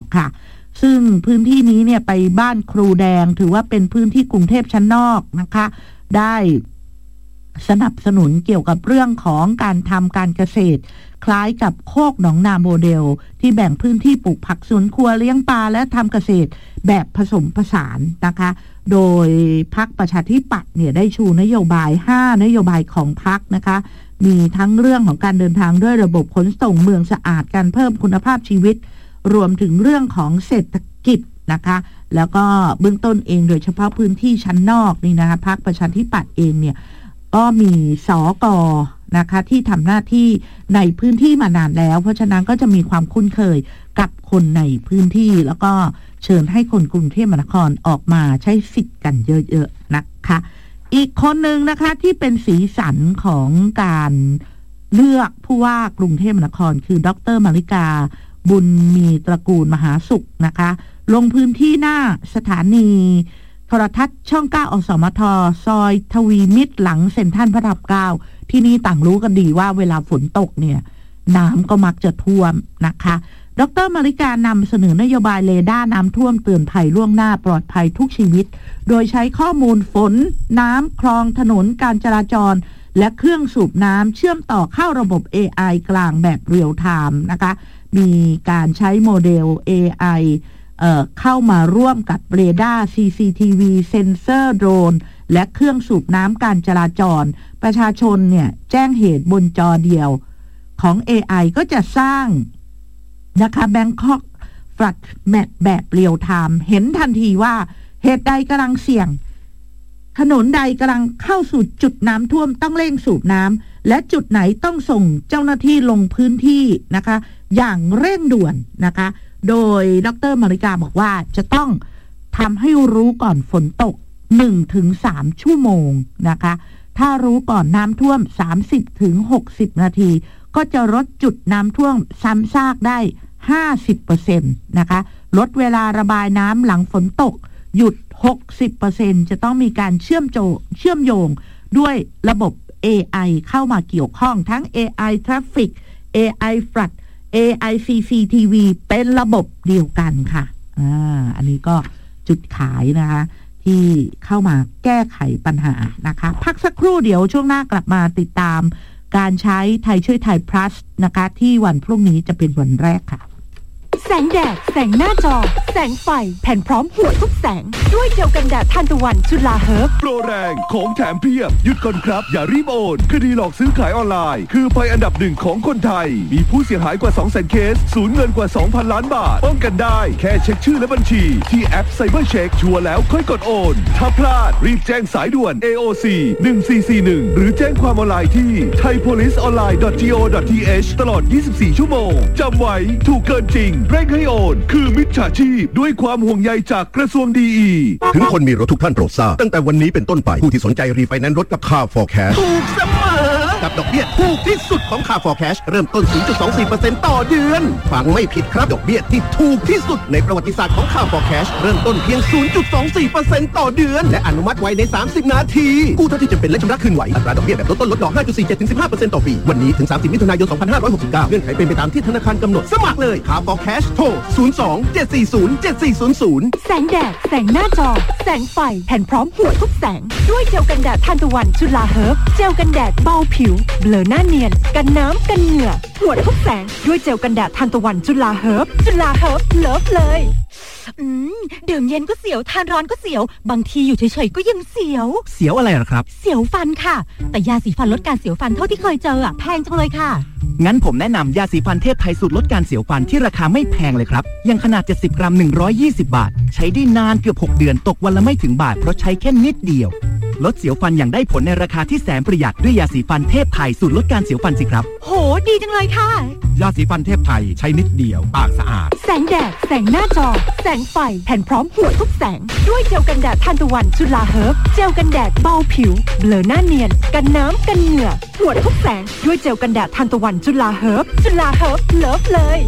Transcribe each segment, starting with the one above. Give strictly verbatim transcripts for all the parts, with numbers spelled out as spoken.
ค่ะซึ่งพื้นที่นี้เนี่ยไปบ้านครูแดงถือว่าเป็นพื้นที่กรุงเทพชั้นนอกนะคะได้สนับสนุนเกี่ยวกับเรื่องของการทำการเกษตรคล้ายกับโคกหนองนาโมเดลที่แบ่งพื้นที่ปลูกผักสวนครัวเลี้ยงปลาและทำเกษตรแบบผสมผสานนะคะโดยพรรคประชาธิปัตย์เนี่ยได้ชูนโยบายห้านโยบายของพรรคนะคะมีทั้งเรื่องของการเดินทางด้วยระบบขนส่งเมืองสะอาดการเพิ่มคุณภาพชีวิตรวมถึงเรื่องของเศรษฐกิจนะคะแล้วก็เบื้องต้นเองโดยเฉพาะพื้นที่ชั้นนอกนี่นะคะพรรคประชาธิปัตย์เองเนี่ยก็มีสกนะคะที่ทำหน้าที่ในพื้นที่มานานแล้วเพราะฉะนั้นก็จะมีความคุ้นเคยกับคนในพื้นที่แล้วก็เชิญให้คนกรุงเทพมหานครออกมาใช้สิทธิ์กันเยอะๆนะคะอีกคนหนึ่งนะคะที่เป็นสีสันของการเลือกผู้ว่ากรุงเทพมหานครคือดร.มาริกาบุญมีตระกูลมหาสุขนะคะลงพื้นที่หน้าสถานีโทรทัศน์ช่องเก้าอสมทซอยทวีมิตรหลังเซ็นทรัลพระรามเก้าที่นี่ต่างรู้กันดีว่าเวลาฝนตกเนี่ยน้ำก็มักจะท่วมนะคะดร.มาริกานำเสนอนโยบายเรดาร์น้ำท่วมเตือนภัยล่วงหน้าปลอดภัยทุกชีวิตโดยใช้ข้อมูลฝนน้ำคลองถนนการจราจรและเครื่องสูบน้ำเชื่อมต่อเข้าระบบ เอ ไอ กลางแบบเรียลไทม์นะคะมีการใช้โมเดล เอ ไอ เอ่อเข้ามาร่วมกับเรดาร์ ซี ซี ที วี เซ็นเซอร์โดรนและเครื่องสูบน้ำการจราจรประชาชนเนี่ยแจ้งเหตุบนจอเดียวของ เอ ไอ ก็จะสร้างนะคะ Bangkok Flood Map แบบเรียลไทม์เห็นทันทีว่าเหตุใดกำลังเสี่ยงถนนใดกำลังเข้าสู่จุดน้ำท่วมต้องเร่งสูบน้ำและจุดไหนต้องส่งเจ้าหน้าที่ลงพื้นที่นะคะอย่างเร่งด่วนนะคะโดยดร.มาริกาบอกว่าจะต้องทำให้รู้ก่อนฝนตก หนึ่งถึงสาม ชั่วโมงนะคะถ้ารู้ก่อนน้ำท่วม สามสิบถึงหกสิบ นาทีก็จะลดจุดน้ำท่วมซ้ำซากได้ ห้าสิบเปอร์เซ็นต์ นะคะลดเวลาระบายน้ำหลังฝนตกหยุด หกสิบเปอร์เซ็นต์ จะต้องมีการเชื่อมโจเชื่อมโยงด้วยระบบ เอ ไอ เข้ามาเกี่ยวข้องทั้ง เอ ไอ Traffic เอ ไอ Flood เอ ไอ ซี ซี ที วี เป็นระบบเดียวกันค่ะอ่าอันนี้ก็จุดขายนะคะที่เข้ามาแก้ไขปัญหานะคะพักสักครู่เดี๋ยวช่วงหน้ากลับมาติดตามการใช้ไทยช่วยไทย plus นะคะที่วันพรุ่งนี้จะเป็นวันแรกค่ะแสงแดดแสงหน้าจอแสงไฟแผ่นพร้อมหัวทุกแสงด้วยเจลกันแดดทานตะวันจุฬาเฮิร์บโปรแรงของแถมเพียบหยุดก่อนครับอย่ารีบโอนคดีหลอกซื้อขายออนไลน์คือภัยอันดับหนึ่งของคนไทยมีผู้เสียหายกว่า สองแสน เคสสูญเงินกว่า สองพัน ล้านบาทป้องกันได้แค่เช็คชื่อและบัญชีที่แอปไซเบอร์เช็คชัวร์แล้วค่อยกดโอนถ้าพลาดรีบแจ้งสายด่วน เอ โอ ซี หนึ่งสี่สี่หนึ่งหรือแจ้งความออนไลน์ที่ ไทยโพลิสออนไลน์ ดอท จี โอ ดอท ที เอช ตลอด ยี่สิบสี่ ชั่วโมงจำไว้ถูกเกินจริงเร่งให้โอนคือมิจฉาชีพด้วยความห่วงใยจากกระทรวงดีอีถึงคนมีรถทุกท่านโปรดทราบตั้งแต่วันนี้เป็นต้นไปผู้ที่สนใจรีไฟแนนซ์รถกับ Car for Cash ถูกเสมอกับดอกเบี้ยถูกที่สุดของ Car for Cash เริ่มต้น ศูนย์จุดสองสี่เปอร์เซ็นต์ ต่อเดือนฟังไม่ผิดครับดอกเบี้ยที่ถูกที่สุดในประวัติศาสตร์ของ Car for Cash เริ่มต้นเพียง ศูนย์จุดสองสี่เปอร์เซ็นต์ ต่อเดือนและอนุมัติไว้ในสามสิบนาทีกู้เท่าที่จำเป็นและชำระคืนไหวอัตราดอกเบี้ยแบบลดต้นลดดอก ห้าจุดสี่เจ็ดถึงสิบห้าเปอร์เซ็นต์ ต่อปีวันนี้ถึงสามสิบมิถุนายนสองพันห้าร้อยหกสิบเก้าเงื่อนไขเป็นไปตามที่ธนาคารกำหนดสมัครเลย Car for Cash โทรศูนย์ สอง เจ็ด สี่ ศูนย์ เจ็ด สี่ ศูนย์ ศูนย์แสงแดดแสงหน้าจอแสงไฟแผ่นพร้อมหัวทุกแสงด้วยเจลกันแดดทานตะวันจุฬาเฮิร์บเจลกันแดดเบาผิวเบลอหน้าเนียนกันน้ำกันเหงื่อหัวทุกแสงด้วยเจลกันแดดทานตะวันจุฬาเฮิร์บจุฬาเฮิร์บเลิฟเลยอืมดื่มเย็นก็เสียวทานร้อนก็เสียวบางทีอยู่เฉยๆก็ยังเสียวเสียวอะไรล่ะครับเสียวฟันค่ะแต่ยาสีฟันลดการเสียวฟันเท่าที่เคยเจออ่ะแพงจังเลยค่ะงั้นผมแนะนำยาสีฟันเทพไทยสูตรลดการเสียวฟันที่ราคาไม่แพงเลยครับยังขนาดเจ็ดสิบกรัมหนึ่งร้อยยี่สิบบาทใช้ได้นานเกือบหกเดือนตกวันละไม่ถึงบาทเพราะใช้แค่นิดเดียวลดเสียวฟันอย่างได้ผลในราคาที่แสนประหยัดด้วยยาสีฟันเทพไทยสูตรลดการเสียวฟันสิครับโหดีจังเลยค่ะยาสีฟันเทพไทยใช้นิดเดียวปากสะอาดแสงแดดแสงหน้าจอแสงไฟแผ่นพร้อมหัวทุกแสงด้วยเจลกันแดดทานตะวันจุฬาเฮิร์บเจลกันแดดเบาผิวเบลอหน้าเนียนกันน้ำกันเหงื่อหัวทุกแสงด้วยเจลกันแดดทานตะวันจุฬาเฮิร์บจุฬาเฮิร์บเลิฟเลย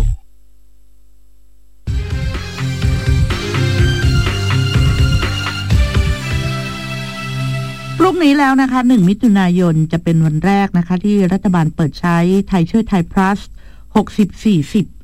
พรุ่งนี้แล้วนะคะหนึ่งมิถุนายนจะเป็นวันแรกนะคะที่รัฐบาลเปิดใช้ไทยช่วยไทย plus หกสิบ สี่สิบ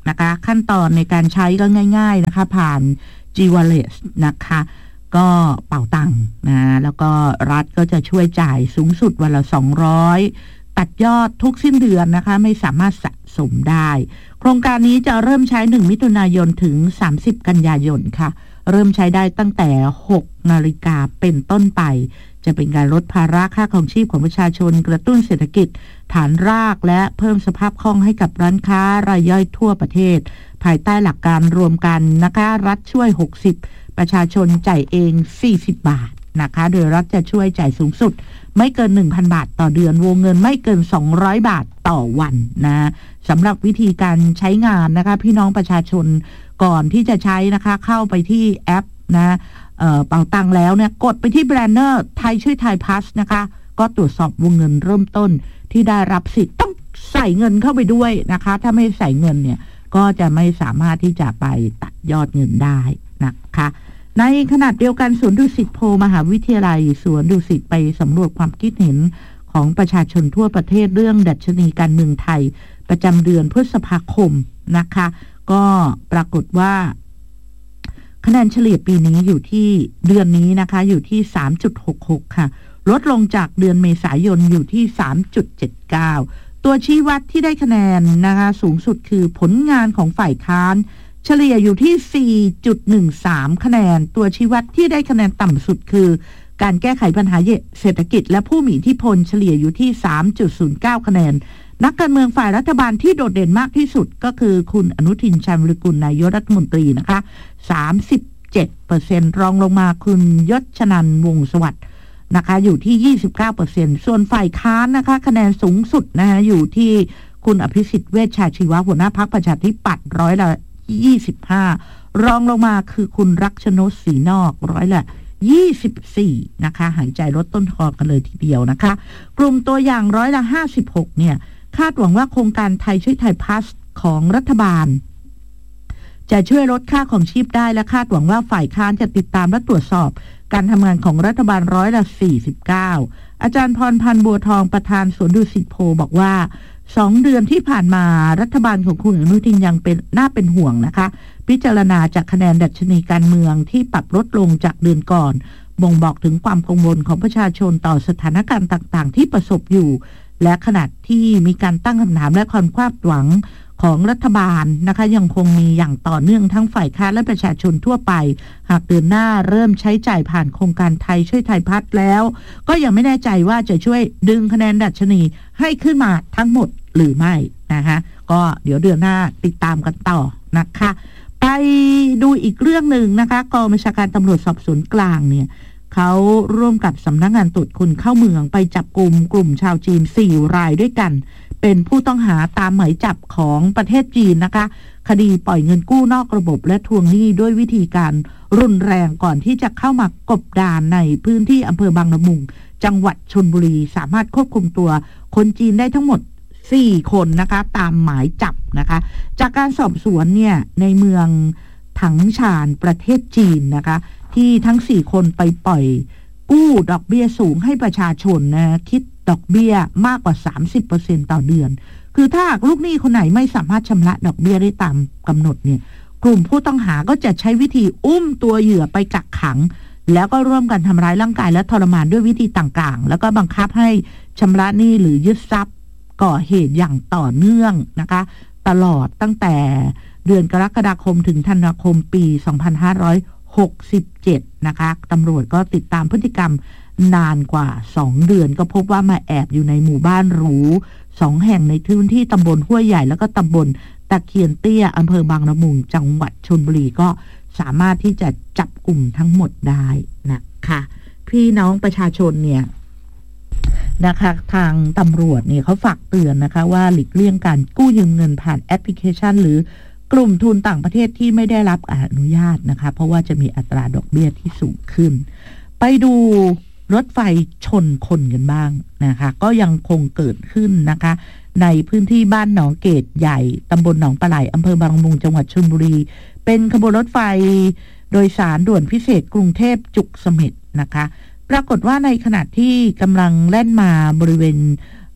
นะคะขั้นตอนในการใช้ก็ง่ายๆนะคะผ่าน G-Wallet นะคะก็เป่าตังค์นะแล้วก็รัฐก็จะช่วยจ่ายสูงสุดวันละสองร้อยตัดยอดทุกสิ้นเดือนนะคะไม่สามารถสะสมได้โครงการนี้จะเริ่มใช้หนึ่งมิถุนายนถึงสามสิบกันยายนค่ะเริ่มใช้ได้ตั้งแต่หกนาฬิกาเป็นต้นไปจะเป็นการลดภาระค่าครองชีพของประชาชนกระตุ้นเศรษฐกิจฐานรากและเพิ่มสภาพคล่องให้กับร้านค้ารายย่อยทั่วประเทศภายใต้หลักการรวมกันนะคะรัฐช่วยหกสิบประชาชนจ่ายเองสี่สิบบาทนะคะโดยรัฐจะช่วยจ่ายสูงสุดไม่เกิน หนึ่งพัน บาทต่อเดือนวงเงินไม่เกินสองร้อยบาทต่อวันนะสำหรับวิธีการใช้งานนะคะพี่น้องประชาชนก่อนที่จะใช้นะคะเข้าไปที่แอปนะเอ่อเป๋าตังแล้วเนี่ยกดไปที่แบรนเนอร์ไทยช่วยไทยพัสนะคะก็ตรวจสอบวงเงินเริ่มต้นที่ได้รับสิทธิ์ต้องใส่เงินเข้าไปด้วยนะคะถ้าไม่ใส่เงินเนี่ยก็จะไม่สามารถที่จะไปตัดยอดเงินได้นะคะในขณะเดียวกันสวนดุสิตโพมหาวิทยาลัยสวนดุสิตไปสำรวจความคิดเห็นของประชาชนทั่วประเทศเรื่องดัชนีการเมืองไทยประจำเดือนพฤษภาคมนะคะก็ปรากฏว่าคะแนนเฉลี่ยปีนี้อยู่ที่เดือนนี้นะคะอยู่ที่ สามจุดหกหก ค่ะลดลงจากเดือนเมษายนอยู่ที่ สามจุดเจ็ดเก้า ตัวชี้วัดที่ได้คะแนนนะคะสูงสุดคือผลงานของฝ่ายค้านเฉลี่ยอยู่ที่ สี่จุดหนึ่งสาม คะแนนตัวชี้วัดที่ได้คะแนนต่ำสุดคือการแก้ไขปัญหาเศรษฐกิจและผู้มีอิทธิพลเฉลี่ยอยู่ที่ สามจุดศูนย์เก้า คะแนนนักการเมืองฝ่ายรัฐบาลที่โดดเด่นมากที่สุดก็คือคุณอนุทินชาญวิรกูลนายกรัฐมนตรีนะคะ สามสิบเจ็ดเปอร์เซ็นต์ รองลงมาคุณยศชนันท์วงศ์สวัสดิ์นะคะอยู่ที่ ยี่สิบเก้าเปอร์เซ็นต์ ส่วนฝ่ายค้านนะคะคะแนนสูงสุดนะคะอยู่ที่คุณอภิสิทธิ์เวชชาชีวะหัวหน้าพรรคประชาธิปัตย์ร้อยละยี่สิบห้ารองลงมาคือคุณรักชนกศรีนอกร้อยละยี่สิบสี่นะคะหายใจลดต้นคอกันเลยทีเดียวนะคะกลุ่มตัวอย่างร้อยละห้าสิบหกเนี่ยคาดหวังว่าโครงการไทยช่วยไทยพัสของรัฐบาลจะช่วยลดค่าของชีพได้และคาดหวังว่าฝ่ายค้านจะติดตามและตรวจสอบการทำงานของรัฐบาลร้อยละสี่สิบเก้าอาจารย์พรพันธ์บัวทองประธานสวนดุสิตโพบอกว่าสองเดือนที่ผ่านมารัฐบาลของคุณอนุทินยังเป็นน่าเป็นห่วงนะคะพิจารณาจากคะแนนดัชนีการเมืองที่ปรับลดลงจากเดือนก่อนบ่งบอกถึงความกังวลของประชาชนต่อสถานการณ์ต่างๆที่ประสบอยู่และขณะที่มีการตั้งคำถามและความคาดหวังของรัฐบาลนะคะยังคงมีอย่างต่อเนื่องทั้งฝ่ายค้านและประชาชนทั่วไปหากเดือนหน้าเริ่มใช้จ่ายผ่านโครงการไทยช่วยไทยพัฒน์แล้วก็ยังไม่แน่ใจว่าจะช่วยดึงคะแนนดัชนีให้ขึ้นมาทั้งหมดหรือไม่นะคะก็เดี๋ยวเดือนหน้าติดตามกันต่อนะคะไปดูอีกเรื่องหนึ่งนะคะกองบัญชาการตำรวจสอบสวนกลางเนี่ยเขาร่วมกับสำนักงานตรวจคนเข้าเมืองไปจับกลุ่มกลุ่มชาวจีนสี่รายด้วยกันเป็นผู้ต้องหาตามหมายจับของประเทศจีนนะคะคดีปล่อยเงินกู้นอกระบบและทวงหนี้ด้วยวิธีการรุนแรงก่อนที่จะเข้ามากบดานในพื้นที่อำเภอบางละมุงจังหวัดชลบุรีสามารถควบคุมตัวคนจีนได้ทั้งหมดสี่คนนะคะตามหมายจับนะคะจากการสอบสวนเนี่ยในเมืองถังฉานประเทศจีนนะคะที่ทั้งสี่คนไปปล่อยกู้ดอกเบี้ยสูงให้ประชาชนนะคิดดอกเบี้ยมากกว่า สามสิบเปอร์เซ็นต์ ต่อเดือนคือถ้าหากลูกหนี้คนไหนไม่สามารถชำระดอกเบี้ยได้ตามกำหนดเนี่ยกลุ่มผู้ต้องหาก็จะใช้วิธีอุ้มตัวเหยื่อไปกักขังแล้วก็ร่วมกันทำร้ายร่างกายและทรมานด้วยวิธีต่างๆแล้วก็บังคับให้ชำระหนี้หรือยึดทรัพย์ก่อเหตุอย่างต่อเนื่องนะคะตลอดตั้งแต่เดือนกรกฎาคมถึงธันวาคมปีสองพันห้าร้อยหกสิบเจ็ดนะคะตำรวจก็ติดตามพฤติกรรมนานกว่าสองเดือนก็พบว่ามาแอบอยู่ในหมู่บ้านหรูสองแห่งในพื้นที่ตำบลห้วยใหญ่แล้วก็ตำบลตะเคียนเตี้ยอำเภอบางละมุงจังหวัดชลบุรีก็สามารถที่จะจับกลุ่มทั้งหมดได้นะคะพี่น้องประชาชนเนี่ยนะคะทางตำรวจเนี่ยเขาฝากเตือนนะคะว่าหลีกเลี่ยงการกู้ยืมเงินผ่านแอปพลิเคชันหรือกลุ่มทุนต่างประเทศที่ไม่ได้รับอนุญาตนะคะเพราะว่าจะมีอัตราดอกเบี้ยที่สูงขึ้นไปดูรถไฟชนคนกันบ้างนะคะก็ยังคงเกิดขึ้นนะคะในพื้นที่บ้านหนองเกตใหญ่ตำบลหนองปลาไหลอำเภอบางละมุงจังหวัดชลบุรีเป็นขบวนรถไฟโดยสารด่วนพิเศษกรุงเทพจุกเสม็ดนะคะปรากฏว่าในขณะที่กำลังแล่นมาบริเวณ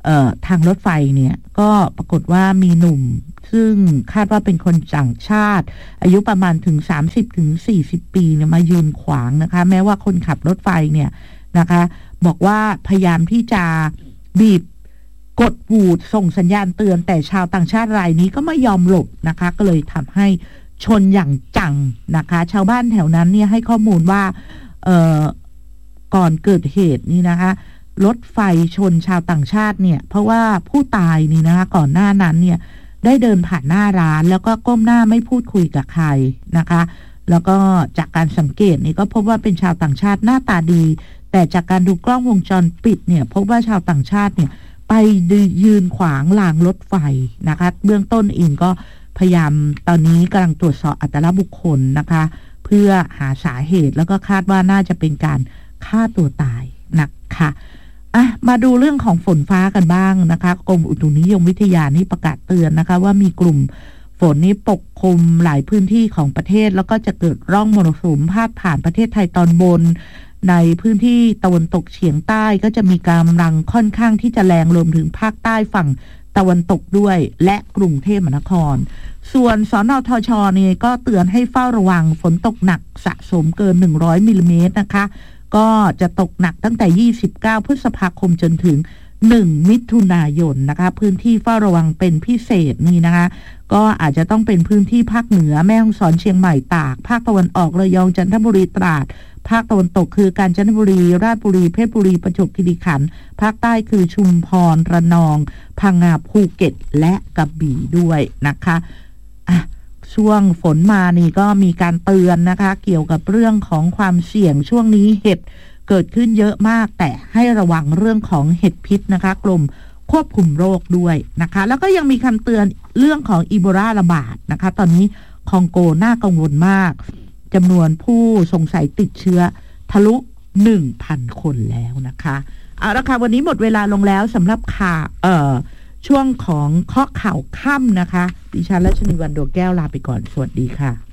เอ่อทางรถไฟเนี่ยก็ปรากฏว่ามีหนุ่มซึ่งคาดว่าเป็นคนต่างชาติอายุประมาณถึง สามสิบถึงสี่สิบ ปีเนี่ยมายืนขวางนะคะแม้ว่าคนขับรถไฟเนี่ยนะคะบอกว่าพยายามที่จะบีบกดวูดส่งสัญญาณเตือนแต่ชาวต่างชาติรายนี้ก็ไม่ยอมหลบนะคะก็เลยทำให้ชนอย่างจังนะคะชาวบ้านแถวนั้นเนี่ยให้ข้อมูลว่าเอ่อก่อนเกิดเหตุนี่นะคะรถไฟชนชาวต่างชาติเนี่ยเพราะว่าผู้ตายนี่นะคะก่อนหน้านั้นเนี่ยได้เดินผ่านหน้าร้านแล้วก็ก้มหน้าไม่พูดคุยกับใครนะคะแล้วก็จากการสังเกตนี่ก็พบว่าเป็นชาวต่างชาติหน้าตาดีแต่จากการดูกล้องวงจรปิดเนี่ยพบว่าชาวต่างชาติเนี่ยไปยืนขวางรางรถไฟนะคะเบื้องต้นเองก็พยายามตอนนี้กำลังตรวจสอบอัตลักษณ์บุคคลนะคะเพื่อหาสาเหตุแล้วก็คาดว่าน่าจะเป็นการฆ่าตัวตายนะคะอ่ะมาดูเรื่องของฝนฟ้ากันบ้างนะคะกรมอุตุนิยมวิทยานี่ประกาศเตือนนะคะว่ามีกลุ่มฝนนี้ปกคลุมหลายพื้นที่ของประเทศแล้วก็จะเกิดร่องมรสุมพาดผ่านประเทศไทยตอนบนในพื้นที่ตะวันตกเฉียงใต้ก็จะมีกำลังค่อนข้างที่จะแรงรวมถึงภาคใต้ฝั่งตะวันตกด้วยและกรุงเทพมหานครส่วนสนทช.นี่ก็เตือนให้เฝ้าระวังฝนตกหนักสะสมเกินหนึ่งร้อยมิลลิเมตรนะคะก็จะตกหนักตั้งแต่ยี่สิบเก้าพฤษภาคมจนถึงหนึ่งมิถุนายนนะคะพื้นที่เฝ้าระวังเป็นพิเศษนี่นะคะก็อาจจะต้องเป็นพื้นที่ภาคเหนือแม่ฮ่องสอนเชียงใหม่ตากภาคตะวันออกระยองจันทบุรีตราดภาคตะวันตกคือกาญจนบุรีราชบุรีเพชรบุรีประจวบคีรีขันธ์ภาคใต้คือชุมพรระนองพังงาภูเก็ตและกระบี่ด้วยนะคะอ่ะช่วงฝนมานี่ก็มีการเตือนนะคะเกี่ยวกับเรื่องของความเสี่ยงช่วงนี้เห็ดเกิดขึ้นเยอะมากแต่ให้ระวังเรื่องของเห็ดพิษนะคะกรมควบคุมโรคด้วยนะคะแล้วก็ยังมีคำเตือนเรื่องของอีโบลาระบาดนะคะตอนนี้คองโกน่ากังวลมากจำนวนผู้สงสัยติดเชื้อทะลุ หนึ่งพัน คนแล้วนะคะเอาละค่ะวันนี้หมดเวลาลงแล้วสำหรับข่าวเอ่อช่วงของข้อข่าวค่ำนะคะดิฉันรัชนีวรรณดวงแก้วลาไปก่อนสวัสดีค่ะ